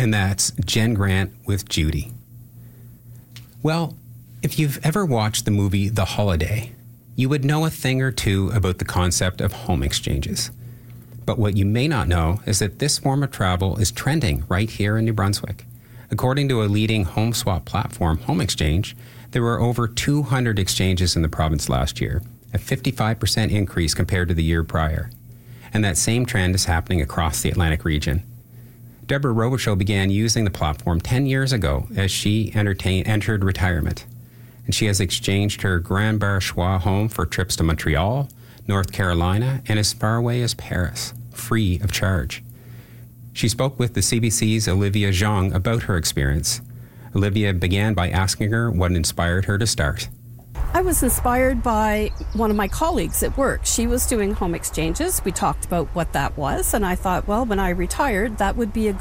and that's Jen Grant with Judy. Well, if you've ever watched the movie The Holiday, you would know a thing or two about the concept of home exchanges. But what you may not know is that this form of travel is trending right here in New Brunswick. According to a leading home swap platform, Home Exchange, there were over 200 exchanges in the province last year, a 55% increase compared to the year prior. And that same trend is happening across the Atlantic region. Deborah Robichaud began using the platform 10 years ago as she entered retirement. And she has exchanged her Grand Barachois home for trips to Montreal, North Carolina, and as far away as Paris, free of charge. She spoke with the CBC's Olivia Zhang about her experience. Olivia began by asking her what inspired her to start. I was inspired by one of my colleagues at work. She was doing home exchanges. We talked about what that was, and I thought, well, when I retired, that would be a